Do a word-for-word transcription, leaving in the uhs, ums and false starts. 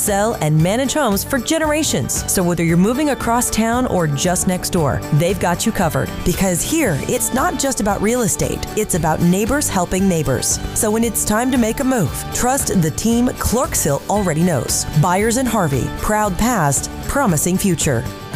sell, and manage homes for generations. So whether you're moving across town or just next door, they've got you covered. Because here, it's not just about real estate, it's about neighbors helping neighbors. So when it's time to make a move, trust the team Clarksville already knows. Buyers and Harvey, proud past, promising future.